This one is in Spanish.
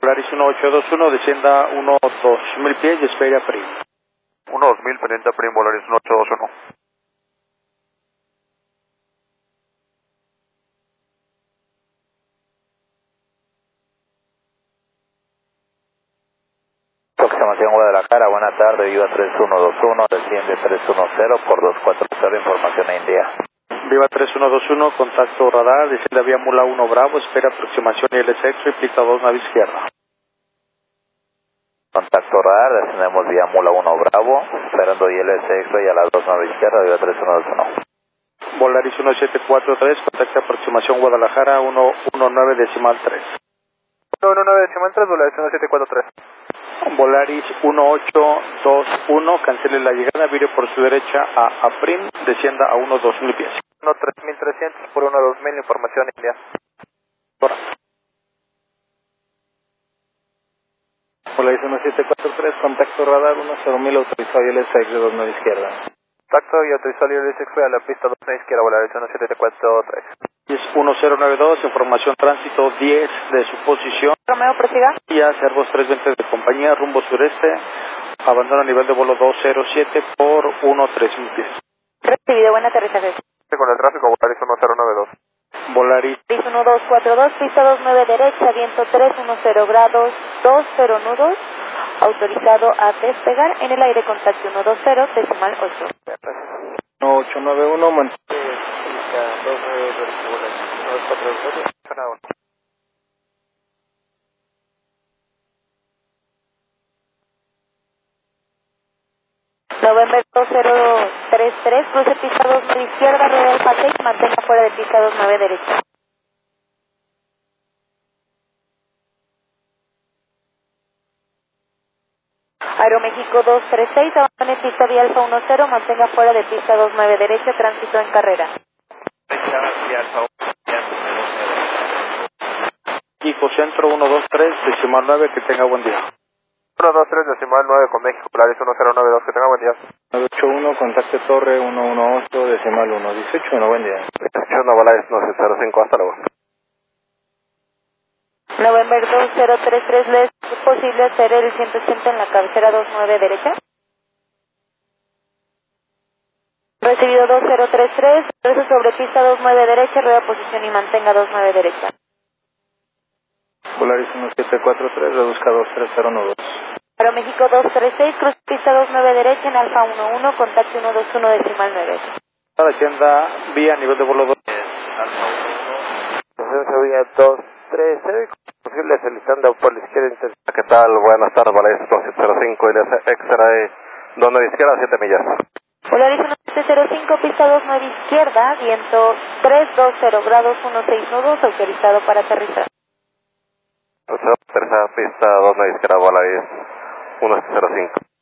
Polaris 1821, descienda 1-2000 pies y espere a PRIM. 1-2000, pendiente a PRIM, Polaris 1821. Aproximación Guadalajara, buenas tardes, Viva 3121, desciende 310 por 240, información India. Viva 3121, contacto radar, desciende vía Mula 1 Bravo, espera aproximación ILS-X y pista 2 nave izquierda. Contacto radar, descendemos vía Mula 1 Bravo, esperando ILS-X y a las 2 nave izquierda, Viva 3121. Volaris 1743, contacto aproximación Guadalajara 119.3. 119.3, Volaris 1743. Volaris 1821, cancele la llegada, vire por su derecha a PRIM, descienda a 1-2000 pies. 1-3300 por 1-2000, información India. Volaris 1743, contacto radar 10.000, autorizado ILS-X de 2 nave izquierda. Contacto y autorizado ILS-X a la pista 2 nave izquierda, Volaris 1743. Es 1092, información tránsito 10 de su posición. Romeo, prosiga. Y a Cervos 320 de compañía, rumbo sureste, abandono a nivel de vuelo 207 por 13000 pies. Recibido, buen aterrizaje. Con el tráfico, Volaris 1092. Volaris 1242, pista 29 derecha, viento 310 grados, 20 nudos, autorizado a despegar en el aire contacto 120, decimal 8. 891, mantén. November 2033, cruce pista 29 izquierda, rueda del Pasey, mantenga fuera de pista 29 derecha. Aeroméxico 236, abandone pista vía Alfa 10, mantenga fuera de pista 29 derecha, tránsito en carrera. Kiko Centro 123, decimal 9, que tenga buen día. 123, decimal 9 con México, Volaris 1092, que tenga buen día. 981, contacte torre 118, decimal 118, buen día. 18, Volaris 905, hasta luego. November 2033, ¿le es posible hacer el 180 en la cabecera 29 derecha? Recibido 2033, regrese sobre pista 29 derecha, rueda posición y mantenga 29 derecha. Volaris 1743, reduzca 2309. Aeroméxico 236, cruce pista 29 derecha en Alfa 11, contacto 121 decimal 9. Hacienda vía a nivel de vuelo 2. Vía 230, posible solicitando por la izquierda. ¿Qué tal? Buenas tardes, Volaris 205 y XRA 2 9 izquierda, 7 millas. Volaris 1705, pista 29 izquierda, viento 320 grados, 16 nudos, autorizado para aterrizar. Tercera pista 2 9 izquierda, Volaris 1705.